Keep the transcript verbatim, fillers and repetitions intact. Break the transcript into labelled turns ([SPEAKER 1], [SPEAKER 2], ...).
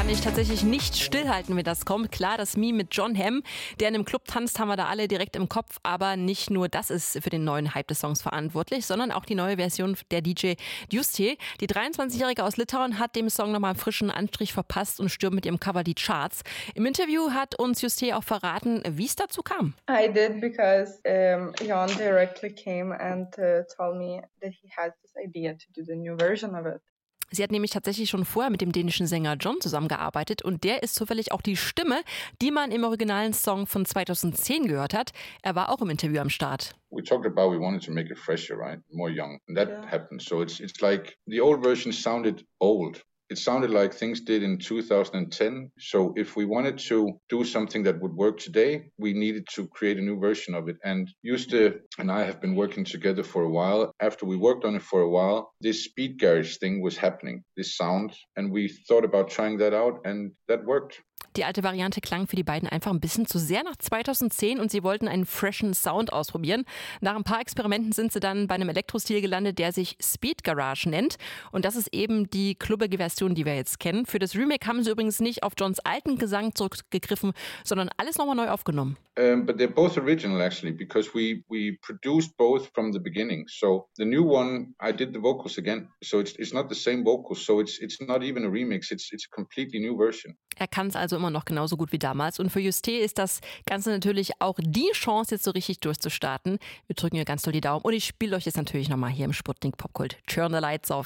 [SPEAKER 1] kann ich tatsächlich nicht stillhalten, wenn das kommt. Klar, das Meme mit Jon Hamm, der in einem Club tanzt, haben wir da alle direkt im Kopf. Aber nicht nur das ist für den neuen Hype des Songs verantwortlich, sondern auch die neue Version der D J Juste. Die dreiundzwanzigjährige aus Litauen hat dem Song nochmal einen frischen Anstrich verpasst und stürmt mit ihrem Cover die Charts. Im Interview hat uns Juste auch verraten, wie es dazu kam.
[SPEAKER 2] I did because um, Jon directly came and uh, told me that he has this idea to do the new version of it.
[SPEAKER 1] Sie hat nämlich tatsächlich schon vorher mit dem dänischen Sänger Jon zusammengearbeitet und der ist zufällig auch die Stimme, die man im originalen Song von zweitausendzehn gehört hat. Er war auch im Interview am Start.
[SPEAKER 3] We talked about we wanted to make it fresher, right? More young. And that
[SPEAKER 2] Yeah.
[SPEAKER 3] happened. So it's it's like the old version sounded old. It sounded like things did in two thousand ten. So if we wanted to do something that would work today, we needed to create a new version of it. And Juste and I have been working together for a while. After we worked on it for a while, this speed garage thing was happening, this sound. And we thought about trying that out and that worked.
[SPEAKER 1] Die alte Variante klang für die beiden einfach ein bisschen zu sehr nach zweitausendzehn und sie wollten einen freshen Sound ausprobieren. Nach ein paar Experimenten sind sie dann bei einem Elektrostil gelandet, der sich Speed Garage nennt. Und das ist eben die klubbige Version, die wir jetzt kennen. Für das Remake haben sie übrigens nicht auf Jons alten Gesang zurückgegriffen, sondern alles nochmal neu aufgenommen.
[SPEAKER 3] Um, but they're both original actually because we we produced both from the beginning. So the new one, I did the vocals again. So it's it's not the same vocals. So it's it's not even a remix. It's it's a completely new version.
[SPEAKER 1] Er kann es also immer noch genauso gut wie damals. Und für Juste ist das Ganze natürlich auch die Chance, jetzt so richtig durchzustarten. Wir drücken ihr ganz doll die Daumen. Und ich spiele euch jetzt natürlich nochmal hier im Sputnik Popkult Turn the Lights Off.